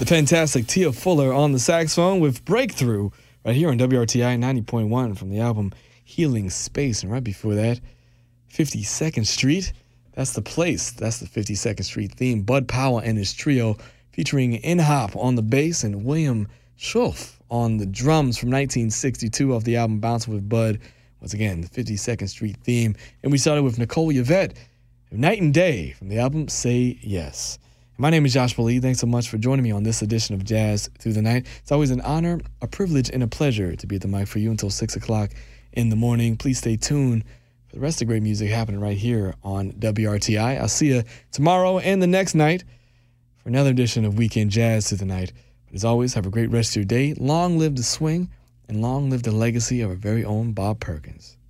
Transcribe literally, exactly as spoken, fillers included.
The fantastic Tia Fuller on the saxophone with Breakthrough right here on W R T I ninety point one from the album Healing Space. And right before that, fifty-second Street. That's the place. That's the fifty-second Street theme. Bud Powell and his trio featuring N-Hop on the bass and William Schulf on the drums from nineteen sixty-two off the album Bouncing with Bud. Once again, the fifty-second Street theme. And we started with Nicole Yvette, Night and Day from the album Say Yes. My name is Joshua Lee. Thanks so much for joining me on this edition of Jazz Through the Night. It's always an honor, a privilege, and a pleasure to be at the mic for you until six o'clock in the morning. Please stay tuned for the rest of the great music happening right here on W R T I. I'll see you tomorrow and the next night for another edition of Weekend Jazz Through the Night. But as always, have a great rest of your day. Long live the swing, and long live the legacy of our very own Bob Perkins.